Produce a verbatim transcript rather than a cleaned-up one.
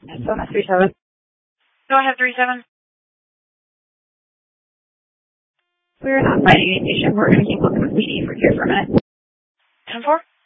So that's three seven. Go ahead, three seven. We're not finding any patient. We're going to keep looking with P D for here for a minute. ten four.